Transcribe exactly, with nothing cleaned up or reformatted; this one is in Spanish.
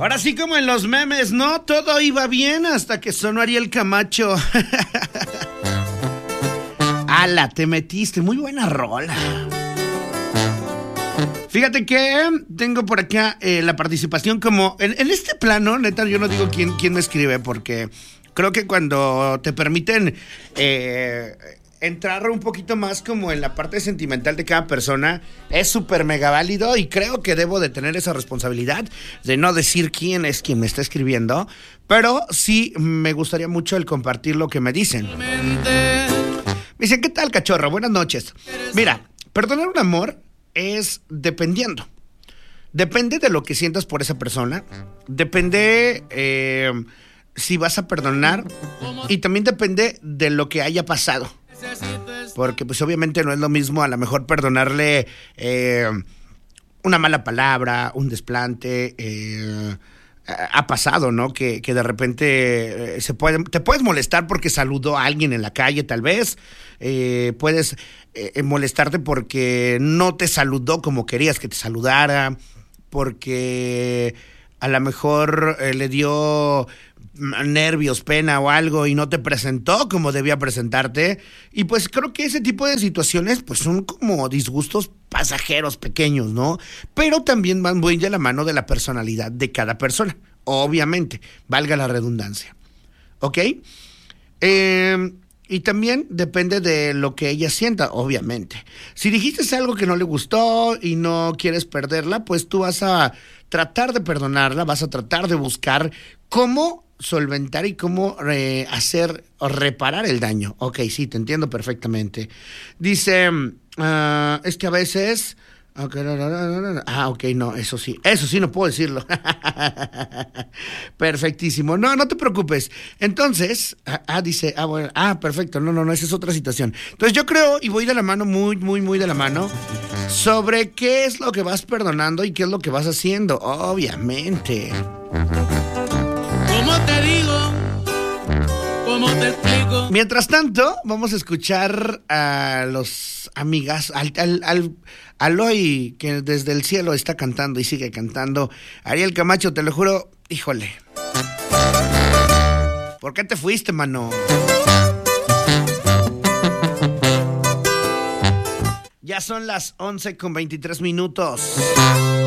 Ahora sí, como en los memes, ¿no? Todo iba bien hasta que sonó Ariel Camacho. ¡Hala, te metiste! Muy buena rola. Fíjate que tengo por acá eh, la participación como... En, en este plano, neta, yo no digo quién, quién me escribe, porque creo que cuando te permiten... Eh, entrar un poquito más como en la parte sentimental de cada persona es súper mega válido y creo que debo de tener esa responsabilidad de no decir quién es quien me está escribiendo, pero sí me gustaría mucho el compartir lo que me dicen. Me dicen, ¿qué tal, cachorro? Buenas noches. Mira, perdonar un amor es dependiendo. Depende de lo que sientas por esa persona, depende eh, si vas a perdonar y también depende de lo que haya pasado. Porque pues obviamente no es lo mismo a lo mejor perdonarle eh, una mala palabra, un desplante, eh, ha pasado, ¿no? Que, que de repente eh, se puede, te puedes molestar porque saludó a alguien en la calle tal vez, eh, puedes eh, molestarte porque no te saludó como querías que te saludara, porque a lo mejor eh, le dio... nervios, pena o algo y no te presentó como debía presentarte, y pues creo que ese tipo de situaciones pues son como disgustos pasajeros pequeños, ¿no? Pero también van muy de la mano de la personalidad de cada persona, obviamente, valga la redundancia, ¿ok? Eh, y también depende de lo que ella sienta, obviamente. Si dijiste algo que no le gustó y no quieres perderla, pues tú vas a tratar de perdonarla, vas a tratar de buscar cómo solventar y cómo eh, hacer o reparar el daño. Ok, sí, te entiendo perfectamente. Dice, uh, es que a veces... Okay, no, no, no, no, no. Ah, ok, no, eso sí, eso sí no puedo decirlo. Perfectísimo. No, no te preocupes. Entonces, ah, ah, dice, ah, bueno, ah, perfecto, no, no, no, esa es otra situación. Entonces yo creo, y voy de la mano, muy, muy, muy de la mano, sobre qué es lo que vas perdonando y qué es lo que vas haciendo, obviamente. ¿Cómo te digo? ¿Cómo te explico? Mientras tanto, vamos a escuchar a los amigas, al, al, al Aloy, que desde el cielo está cantando y sigue cantando. Ariel Camacho, te lo juro, híjole. ¿Por qué te fuiste, mano? Ya son las once con veintitrés minutos.